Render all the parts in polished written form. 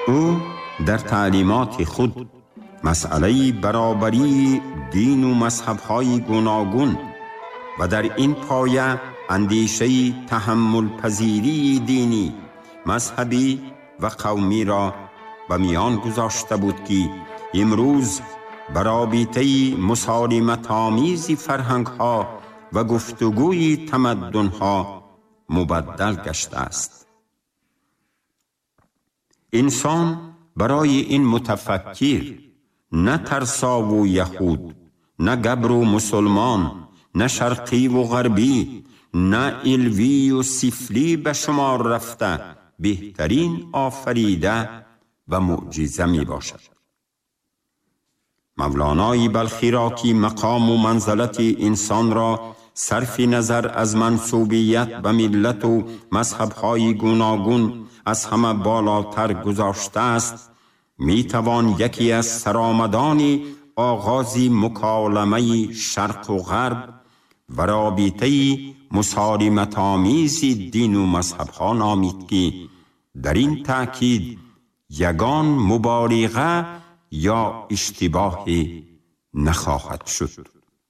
او در تعلیمات خود مسئله برابری دین و مذهب‌های گوناگون و در این پایه اندیشه تحمل پذیری دینی، مذهبی و قومی را به میان گذاشته بود که امروز برابطه مسالمت آمیز فرهنگ‌ها و گفتگوی تمدن‌ها مبدل گشته است. انسان برای این متفکر نه ترسا و یهود، نه گبر و مسلمان، نه شرقی و غربی، نه علوی و سفلی به شمار رفته بهترین آفریده و معجزه می باشد. مولانای بلخی را که مقام و منزلت انسان را صرف نظر از منسوبیت به ملت و مذهب‌های گوناگون از همه بالاتر گذاشته است، می توان یکی از سرآمدان آغاز مکالمه شرق و غرب و رابطه مسالمت آمیز دین و مذهب‌ها نامید که در این تأکید یگان مبالغه یا اشتباه نخواهد شد.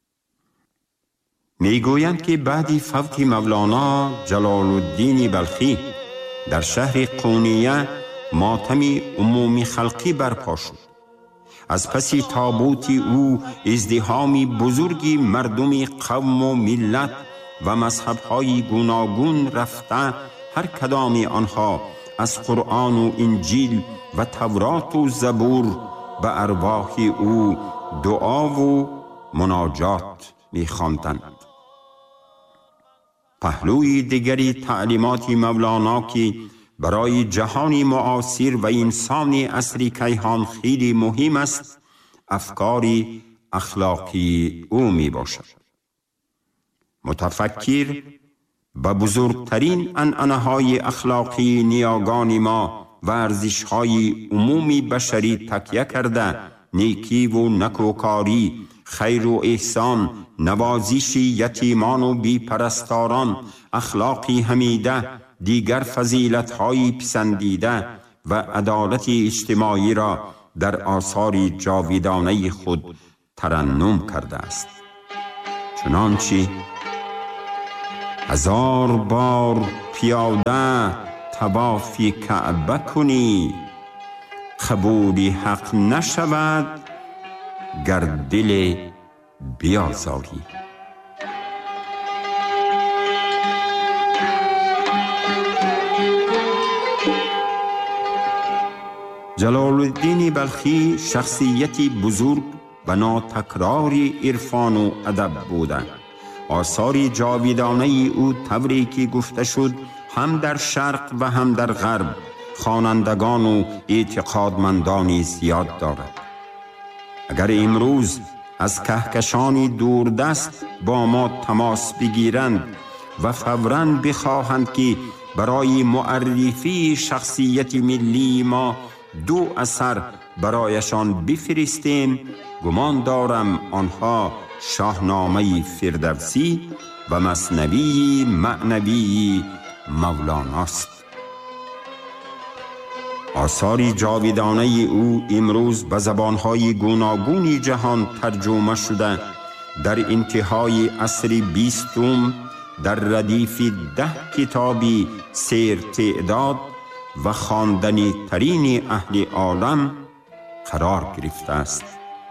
میگویند که بعد فوت مولانا جلال الدین بلخی در شهر قونیه ماتم عمومی خلقی برپا شد. از پس تابوت او ازدحام بزرگی مردم قوم و ملت و مذهب‌های گوناگون رفته، هر کدام آنها از قرآن و انجیل و تورات و زبور به ارواح او دعا و مناجات می‌خواندند. پهلوی دیگری تعلیمات مولانا که برای جهان معاصر و انسان عصری کیهان خیلی مهم است، افکار اخلاقی او می باشد. متفکر به بزرگترین عنعنه‌های اخلاقی نیاگان ما و ارزش‌های عمومی بشری تکیه کرده، نیکی و نکوکاری، خیر و احسان، نوازش یتیمان و بیپرستاران، اخلاقی حمیده، دیگر فضیلت‌های پسندیده و عدالت اجتماعی را در آثار جاویدانه خود ترنم کرده است. چنانچه 1000 بار پیاده طواف کعبه کنی، قبول حق نشود گر دل بیازاری. جلال الدین بلخی شخصیتی بزرگ و ناتکراری عرفان و ادب بودند. آثار جاویدانه او طوری که گفته شد هم در شرق و هم در غرب خوانندگان و اعتقادمندانی زیاد دارد. اگر امروز از کهکشانی دوردست با ما تماس بگیرند و فوراً بخواهند که برای معرفی شخصیت ملی ما 2 اثر برایشان بفرستیم، گمان دارم آنها شاهنامه فردوسی و مثنوی معنوی مولاناست. آثار جاویدانه او امروز به زبانهای گوناگون جهان ترجمه شده، در انتهای عصر 20 در ردیف 10 کتابی سیر تعداد و خواندنی ترین اهل عالم قرار گرفته است.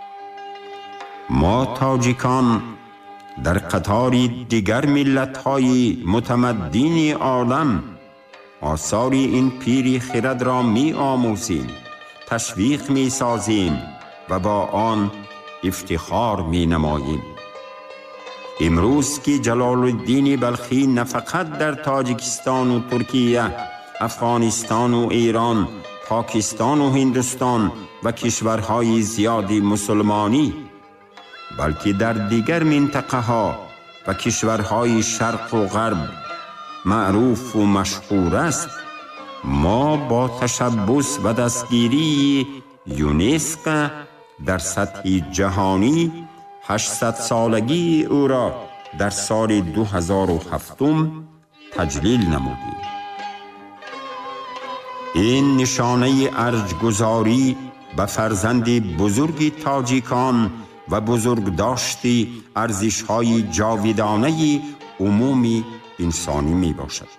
ما تاجیکان در قطار دیگر ملت‌های متمدن عالم آثار این پیر خرد را می آموزیم، تشویق می سازیم و با آن افتخار می نماییم. امروز که جلال الدین بلخی نه فقط در تاجیکستان و ترکیه، افغانستان و ایران، پاکستان و هندوستان و کشورهای زیادی مسلمانی، بلکه در دیگر منطقه ها و کشورهای شرق و غرب معروف و مشهور است، ما با تشبث و دستگیری یونسکو در سطح جهانی 800 سالگی او را در سال 2007 تجلیل نمودیم. این نشانه ارجگذاری به فرزند بزرگ تاجیکان و بزرگداشتی ارزش‌های جاودانه عمومی انسانی می باشد.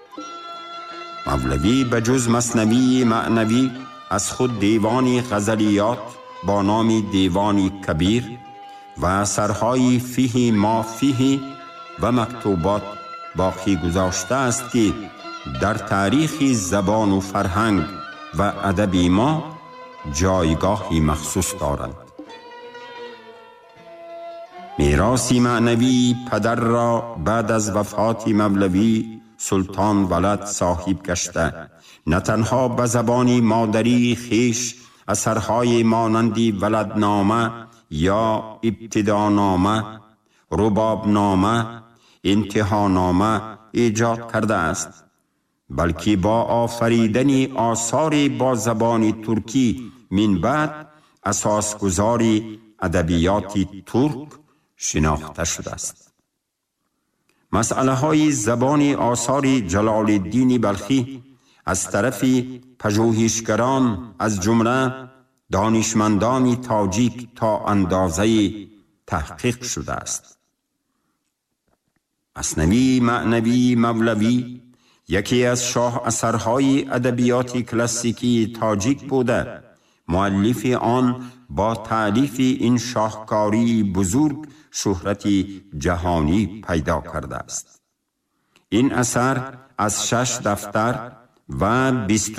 مولوی به جز مثنوی معنوی از خود دیوانی غزلیات با نام دیوانی کبیر و اثرهای فیه ما فیه و مکتوبات باقی گذاشته است که در تاریخ زبان و فرهنگ و ادب ما جایگاهی مخصوص دارند. میراث معنوی پدر را بعد از وفات مولوی سلطان ولد صاحب گشته، نه تنها به زبان مادری خیش اثرهای مانندی ولدنامه یا ابتدانامه، ربابنامه، انتهانامه ایجاد کرده است، بلکه با آفریدن آثار با زبان ترکی من بعد اساسگذار ادبیات ترک شناخته شده است. مسئله های زبان آثار جلال الدین بلخی از طرف پژوهشگران از جمله دانشمندان تاجیک تا اندازه تحقیق شده است. مثنوی معنوی مولوی یکی از شاه اثرهای ادبیات کلاسیکی تاجیک بوده. مؤلف آن با تألیف این شاهکاری بزرگ شهرت جهانی پیدا کرده است. این اثر از 6 دفتر و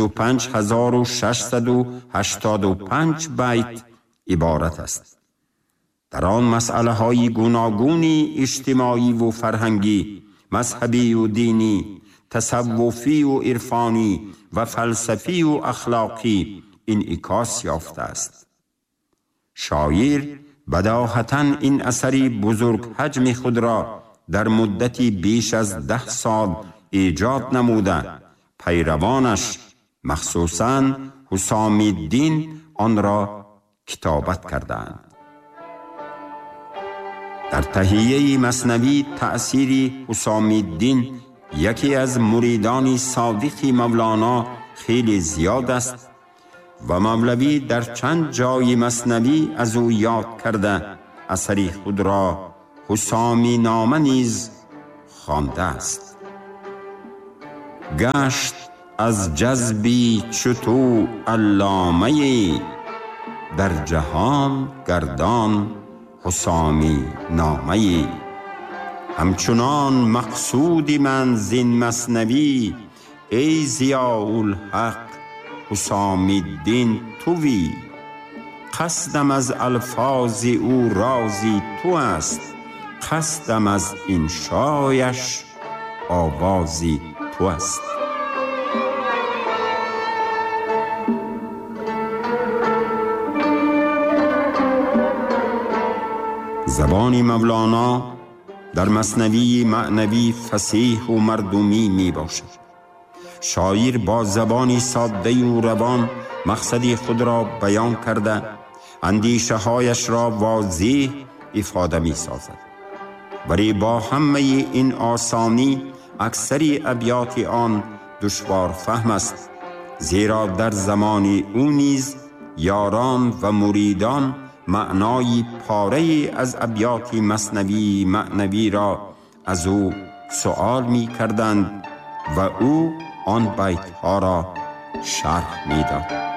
25685 بیت عبارت است. در آن مسئله های گوناگون اجتماعی و فرهنگی، مذهبی و دینی، تصوفی و عرفانی و فلسفی و اخلاقی انعکاس یافته است. شاعر بداهتاً این اثری بزرگ حجم خود را در مدتی بیش از 10 سال ایجاد نموده، پیروانش مخصوصاً حسام الدین آن را کتابت کردند. در تهیه مثنوی تأثیر حسام الدین یکی از مریدان صادق مولانا خیلی زیاد است و مولوی در چند جای مثنوی از او یاد کرده اثری خود را حسامی نامه نیز خوانده است. گشت از جذبی چتو علامه، در جهان گردان حسامی نامه. همچنان مقصود من زین مثنوی، ای ضیاء الحق حسام الدین توی. قصدم از الفاظ او رازی تو است، قصدم از انشایش آوازی تو است. زبان مولانا در مثنوی معنوی فصیح و مردمی می باشد. شاعر با زبانی ساده و روان مقصد خود را بیان کرده، اندیشه هایش را واضح افاده می سازد. ولی با همه این آسانی اکثر ابیات آن دشوار فهم است، زیرا در زمان او نیز یاران و مریدان معنای پاره از ابیات مثنوی معنوی را از او سؤال می کردند و او آن بیت ها را شرح می داد.